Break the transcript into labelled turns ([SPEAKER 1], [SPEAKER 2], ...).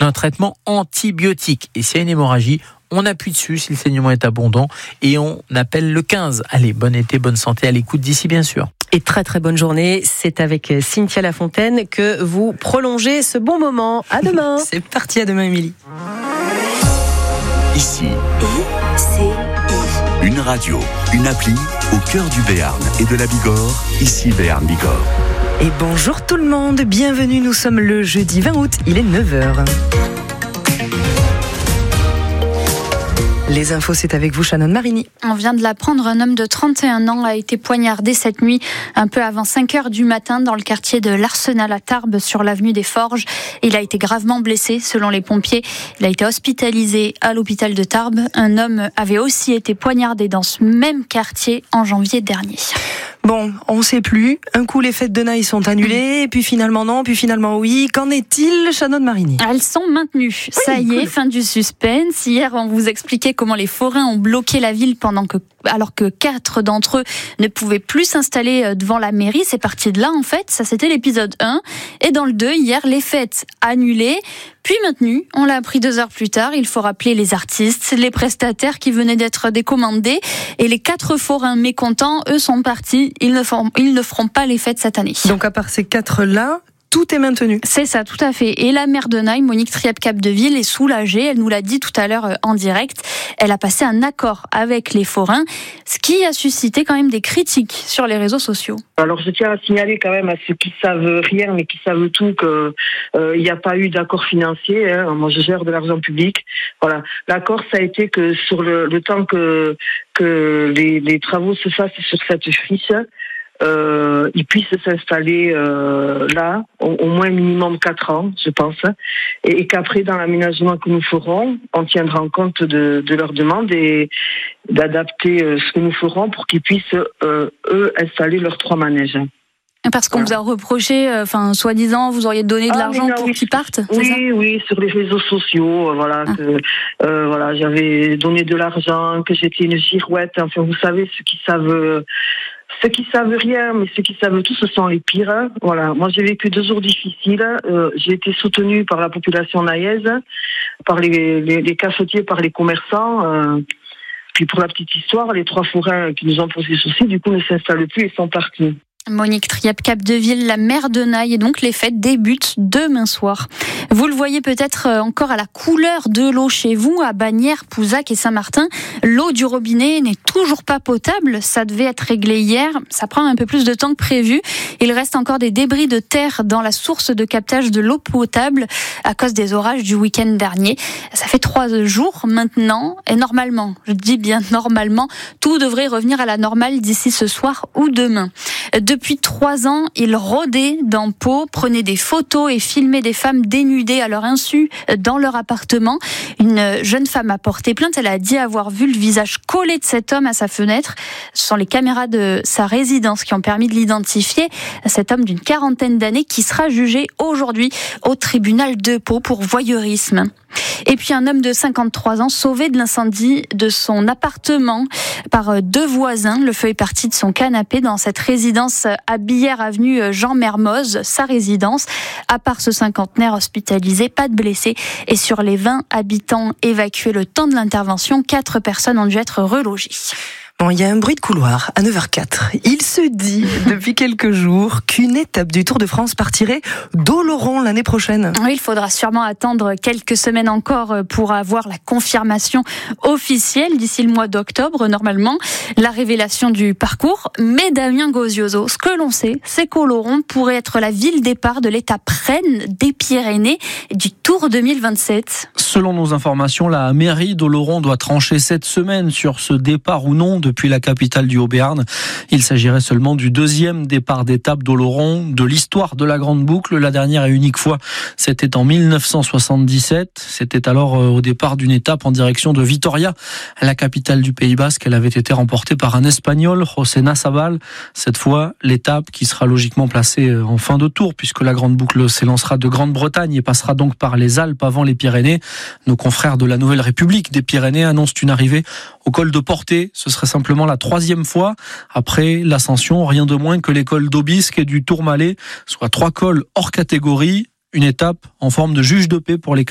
[SPEAKER 1] d'un traitement antibiotique. Et s'il y a une hémorragie, on appuie dessus si le saignement est abondant et on appelle le 15. Allez, bon été, bonne santé, à l'écoute d'ici bien sûr.
[SPEAKER 2] Et très très bonne journée. C'est avec Cynthia Lafontaine que vous prolongez ce bon moment. À demain.
[SPEAKER 3] C'est parti, à demain, Émilie.
[SPEAKER 4] Ici, une radio, une appli au cœur du Béarn et de la Bigorre. Ici Béarn Bigorre.
[SPEAKER 3] Et bonjour tout le monde, bienvenue, nous sommes le jeudi 20 août, il est 9h. Les infos, c'est avec vous, Shannon Marini.
[SPEAKER 5] On vient de l'apprendre, un homme de 31 ans a été poignardé cette nuit, un peu avant 5h du matin, dans le quartier de l'Arsenal à Tarbes, sur l'avenue des Forges. Il a été gravement blessé, selon les pompiers. Il a été hospitalisé à l'hôpital de Tarbes. Un homme avait aussi été poignardé dans ce même quartier en janvier dernier.
[SPEAKER 3] Bon, on ne sait plus. Un coup, les fêtes de Naïs sont annulées, puis finalement non, puis finalement oui. Qu'en est-il, Shannon Marini ?
[SPEAKER 5] Elles sont maintenues.
[SPEAKER 3] Oui,
[SPEAKER 5] ça y est,
[SPEAKER 3] cool.
[SPEAKER 5] fin du suspense. Hier, on vous expliquait comment les forains ont bloqué la ville alors que 4 d'entre eux ne pouvaient plus s'installer devant la mairie. C'est parti de là, en fait. Ça, c'était l'épisode 1. Et dans le 2, hier, les fêtes annulées, puis maintenues. On l'a appris 2 heures plus tard. Il faut rappeler les artistes, les prestataires qui venaient d'être décommandés. Et les 4 forains mécontents, eux, sont partis. Ils ne feront pas les fêtes cette année.
[SPEAKER 3] Donc à part ces 4-là, tout est maintenu.
[SPEAKER 5] C'est ça, tout à fait. Et la maire de Naï, Monique Triep-Capdeville, est soulagée. Elle nous l'a dit tout à l'heure en direct. Elle a passé un accord avec les forains, ce qui a suscité quand même des critiques sur les réseaux sociaux.
[SPEAKER 6] Alors je tiens à signaler quand même à ceux qui savent rien mais qui savent tout que il n'y a pas eu d'accord financier. Moi je gère de l'argent public. Voilà. L'accord ça a été que sur le temps que les travaux se fassent sur cette friche, ils puissent s'installer là, au moins minimum 4 ans, je pense, et qu'après, dans l'aménagement que nous ferons, on tiendra en compte de leurs demandes et d'adapter ce que nous ferons pour qu'ils puissent, eux, installer leurs 3 manèges.
[SPEAKER 5] Parce qu'on vous a reproché, soi-disant, vous auriez donné de l'argent pour qu'ils partent, c'est ça ?
[SPEAKER 6] Oui, sur les réseaux sociaux, que j'avais donné de l'argent, que j'étais une girouette. Enfin, vous savez, ceux qui savent rien, mais ceux qui savent tout, ce sont les pires. Voilà. Moi, j'ai vécu 2 jours difficiles. J'ai été soutenue par la population naïaise, par les cafetiers, par les commerçants. Puis pour la petite histoire, les 3 forains qui nous ont posé souci, du coup, ne s'installent plus et sont partis.
[SPEAKER 5] Monique Triep-Capdeville, la maire de Naï, et donc les fêtes débutent demain soir. Vous le voyez peut-être encore à la couleur de l'eau chez vous, à Bagnères, Pouzac et Saint-Martin. L'eau du robinet n'est toujours pas potable. Ça devait être réglé hier. Ça prend un peu plus de temps que prévu. Il reste encore des débris de terre dans la source de captage de l'eau potable à cause des orages du week-end dernier. Ça fait 3 jours maintenant. Et normalement, je dis bien normalement, tout devrait revenir à la normale d'ici ce soir ou demain. Depuis 3 ans, il rôdait dans Pau, prenait des photos et filmait des femmes dénudées à leur insu dans leur appartement. Une jeune femme a porté plainte. Elle a dit avoir vu le visage collé de cet homme à sa fenêtre. Ce sont les caméras de sa résidence qui ont permis de l'identifier. Cet homme d'une 40aine d'années qui sera jugé aujourd'hui au tribunal de Pau pour voyeurisme. Et puis un homme de 53 ans sauvé de l'incendie de son appartement par 2 voisins. Le feu est parti de son canapé dans cette résidence à Billère, avenue Jean Mermoz, sa résidence. À part ce cinquantenaire hospitalisé, pas de blessés. Et sur les 20 habitants évacués le temps de l'intervention, 4 personnes ont dû être relogées.
[SPEAKER 3] Bon, il y a un bruit de couloir à 9h04. Il se dit depuis quelques jours qu'une étape du Tour de France partirait d'Oloron l'année prochaine.
[SPEAKER 5] Oui, il faudra sûrement attendre quelques semaines encore pour avoir la confirmation officielle d'ici le mois d'octobre, normalement, la révélation du parcours. Mais Damien Gozioso, ce que l'on sait, c'est qu'Oloron pourrait être la ville départ de l'étape reine des Pyrénées du Tour 2027.
[SPEAKER 7] Selon nos informations, la mairie d'Oloron doit trancher cette semaine sur ce départ ou non depuis la capitale du Haut-Béarn. Il s'agirait seulement du 2e départ d'étape d'Oloron de l'histoire de la Grande Boucle. La dernière et unique fois, c'était en 1977. C'était alors au départ d'une étape en direction de Vitoria, la capitale du Pays Basque. Elle avait été remportée par un Espagnol, José Nasabal. Cette fois, l'étape qui sera logiquement placée en fin de tour, puisque la Grande Boucle s'élancera de Grande-Bretagne et passera donc par les Alpes avant les Pyrénées. Nos confrères de la Nouvelle République des Pyrénées annoncent une arrivée au col de Portet. Ce serait simplement la 3e fois après l'ascension, rien de moins que les cols d'Aubisque et du Tourmalet, soit 3 cols hors catégorie. Une étape en forme de juge de paix pour les